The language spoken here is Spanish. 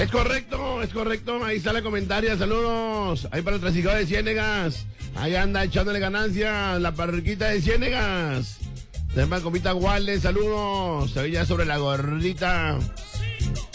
Es correcto, ahí está la comentaria, saludos, ahí para el traficado de Ciénegas, ahí anda echándole ganancias, la parriquita de Ciénegas, de Comita Guales, saludos, se veía sobre la gordita.